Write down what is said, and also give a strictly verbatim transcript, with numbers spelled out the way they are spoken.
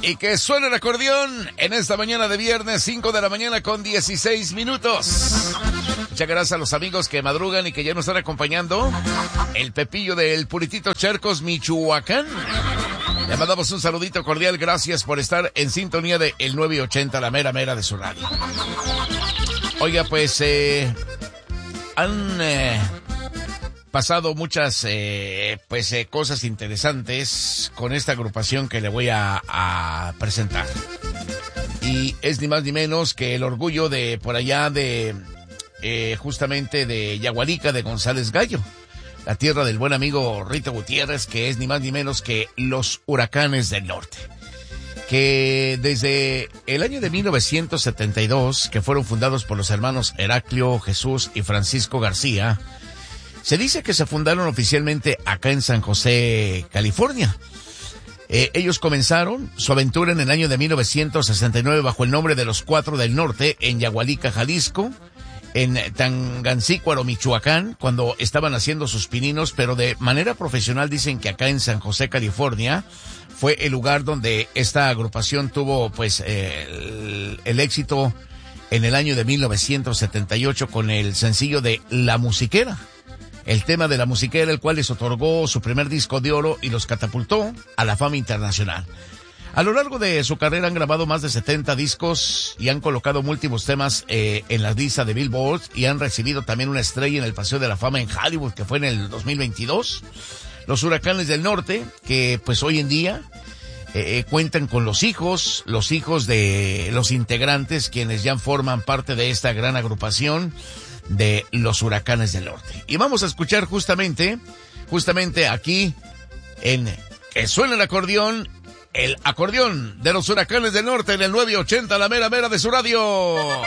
Y que suene el acordeón en esta mañana de viernes, cinco de la mañana con dieciséis minutos. Muchas gracias a los amigos que madrugan y que ya nos están acompañando. El Pepillo del Puritito Charcos, Michoacán. Le mandamos un saludito cordial, gracias por estar en sintonía de el nueve ochenta, la mera mera de su radio. Oiga, pues, eh, han eh, pasado muchas, eh, pues, eh, cosas interesantes con esta agrupación que le voy a, a presentar. Y es ni más ni menos que el orgullo de por allá de, eh, justamente de Yagualica de González Gallo. La tierra del buen amigo Rito Gutiérrez, que es ni más ni menos que los Huracanes del Norte. Que desde el año de mil novecientos setenta y dos, que fueron fundados por los hermanos Heraclio, Jesús y Francisco García, se dice que se fundaron oficialmente acá en San José, California. Eh, ellos comenzaron su aventura en el año de mil novecientos sesenta y nueve bajo el nombre de los Cuatro del Norte en Yagualica, Jalisco, en Tangancícuaro, Michoacán, cuando estaban haciendo sus pininos, pero de manera profesional dicen que acá en San José, California, fue el lugar donde esta agrupación tuvo pues eh, el, el éxito en el año de mil novecientos setenta y ocho con el sencillo de La Musiquera. El tema de La Musiquera, el cual les otorgó su primer disco de oro y los catapultó a la fama internacional. A lo largo de su carrera han grabado más de setenta discos y han colocado múltiples temas eh, en la lista de Billboard y han recibido también una estrella en el Paseo de la Fama en Hollywood, que fue en el dos mil veintidós. Los Huracanes del Norte, que pues hoy en día eh, eh, cuentan con los hijos, los hijos de los integrantes, quienes ya forman parte de esta gran agrupación de los Huracanes del Norte. Y vamos a escuchar justamente, justamente aquí en Que Suena el Acordeón, el acordeón de los Huracanes del Norte en el nueve ochenta, la mera mera de su radio.